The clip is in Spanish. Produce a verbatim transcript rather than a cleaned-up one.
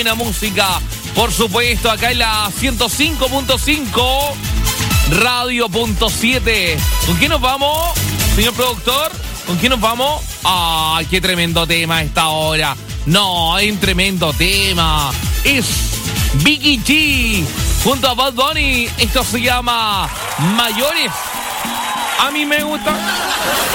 buena música, por supuesto, acá en la ciento cinco punto cinco, radio punto siete. ¿Con quién nos vamos, señor productor? ¿Con quién nos vamos? ¡Ay, qué tremendo tema a esta hora! No, hay un tremendo tema. Es Becky G junto a Bad Bunny. Esto se llama Mayores. A mí me gusta.